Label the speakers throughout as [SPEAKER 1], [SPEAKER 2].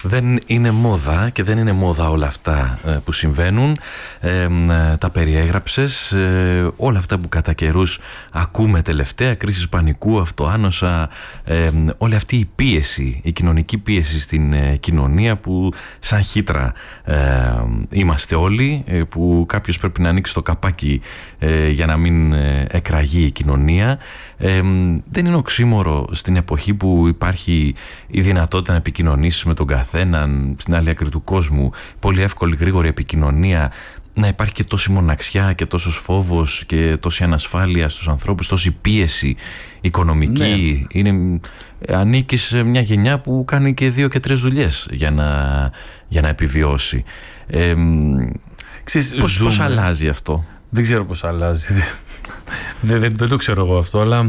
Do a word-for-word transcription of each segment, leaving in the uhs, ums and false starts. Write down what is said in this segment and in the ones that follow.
[SPEAKER 1] Δεν είναι μόδα και δεν είναι μόδα όλα αυτά που συμβαίνουν. Ε, τα περιέγραψες, ε, όλα αυτά που κατά καιρούς ακούμε τελευταία, κρίσεις πανικού, αυτοάνοσα, ε, όλη αυτή η πίεση, η κοινωνική πίεση στην ε, κοινωνία που σαν χύτρα ε, είμαστε όλοι, ε, που κάποιος πρέπει να ανοίξει το καπάκι ε, για να μην ε, εκραγεί η κοινωνία. Ε, δεν είναι οξύμορο στην εποχή που υπάρχει η δυνατότητα να επικοινωνήσεις με τον καθέναν στην άλλη άκρη του κόσμου, πολύ εύκολη γρήγορη επικοινωνία, να υπάρχει και τόση μοναξιά και τόσος φόβος και τόση ανασφάλεια στους ανθρώπους, τόση πίεση οικονομική. Ναι. Είναι, ανήκει σε μια γενιά που κάνει και δύο και τρεις δουλειές για να, για να επιβιώσει. Ε, Ξέρεις, πώς, πώς αλλάζει αυτό?
[SPEAKER 2] Δεν ξέρω πώς αλλάζει. δεν, δεν, δεν το ξέρω εγώ αυτό, αλλά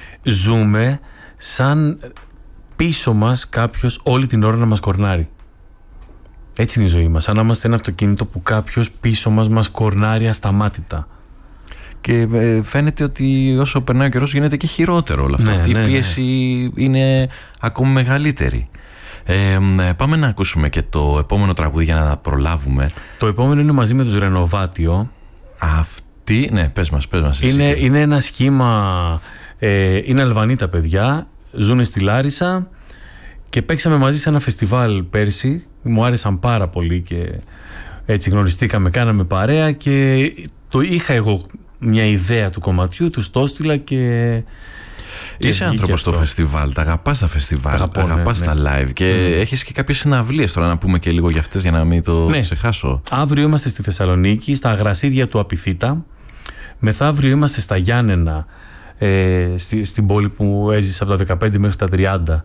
[SPEAKER 2] ζούμε σαν πίσω μας κάποιος όλη την ώρα να μας κορνάρει. Έτσι είναι η ζωή μας. Σαν να είμαστε ένα αυτοκίνητο που κάποιος πίσω μας μας κορνάρει ασταμάτητα.
[SPEAKER 1] Και ε, φαίνεται ότι όσο περνάει ο καιρός γίνεται και χειρότερο όλο αυτό.
[SPEAKER 2] Ναι,
[SPEAKER 1] Αυτή
[SPEAKER 2] ναι,
[SPEAKER 1] η πίεση ναι. είναι ακόμη μεγαλύτερη. Ε, πάμε να ακούσουμε και το επόμενο τραγούδι για να προλάβουμε.
[SPEAKER 2] Το επόμενο είναι μαζί με τους Ρενοβάτιο.
[SPEAKER 1] Αυτή, ναι, πες μας, πες μας.
[SPEAKER 2] Είναι, είναι ένα σχήμα, ε, είναι Αλβανοί τα παιδιά, ζουν στη Λάρισα και παίξαμε μαζί σε ένα φεστιβάλ πέρσι. Μου άρεσαν πάρα πολύ και έτσι γνωριστήκαμε, κάναμε παρέα και το είχα εγώ μια ιδέα του κομματιού, του το έστειλα και...
[SPEAKER 1] Είσαι άνθρωπος στο φεστιβάλ, τα αγαπάς τα φεστιβάλ,
[SPEAKER 2] αγαπώ,
[SPEAKER 1] αγαπάς
[SPEAKER 2] ναι,
[SPEAKER 1] τα
[SPEAKER 2] ναι.
[SPEAKER 1] live και mm. έχεις και κάποιες συναυλίες τώρα, να πούμε και λίγο για αυτές για να μην το
[SPEAKER 2] ναι.
[SPEAKER 1] ξεχάσω.
[SPEAKER 2] Αύριο είμαστε στη Θεσσαλονίκη, στα Αγρασίδια του Απιθύτα. Μεθαύριο είμαστε στα Γιάννενα, ε, στη, στην πόλη που έζησα από τα δεκαπέντε μέχρι τα τριάντα,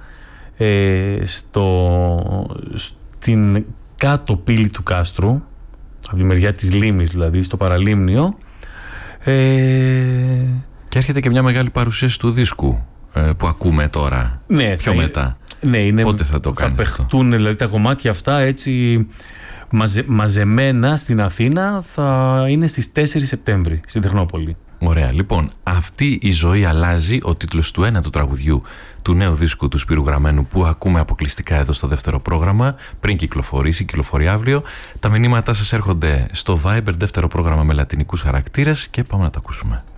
[SPEAKER 2] ε, στο, στην κάτω πύλη του Κάστρου, από τη μεριά της Λίμνης δηλαδή, στο Παραλίμνιο. Ε,
[SPEAKER 1] Και έρχεται και μια μεγάλη παρουσίαση του δίσκου ε, που ακούμε τώρα.
[SPEAKER 2] Ναι,
[SPEAKER 1] πιο
[SPEAKER 2] θα,
[SPEAKER 1] μετά.
[SPEAKER 2] Ναι, είναι,
[SPEAKER 1] πότε θα το κάνεις?
[SPEAKER 2] Θα παιχτούν δηλαδή τα κομμάτια αυτά έτσι μαζε, μαζεμένα στην Αθήνα. Θα είναι στις τέσσερις Σεπτέμβρη στην Τεχνόπολη.
[SPEAKER 1] Ωραία. Λοιπόν, αυτή η ζωή αλλάζει, ο τίτλος του ένατου τραγουδιού του νέου δίσκου του Σπύρου Γραμμένου που ακούμε αποκλειστικά εδώ στο δεύτερο πρόγραμμα, πριν κυκλοφορήσει, κυκλοφορεί αύριο. Τα μηνύματά σας έρχονται στο Viber, δεύτερο πρόγραμμα με λατινικούς χαρακτήρες και πάμε να τα ακούσουμε.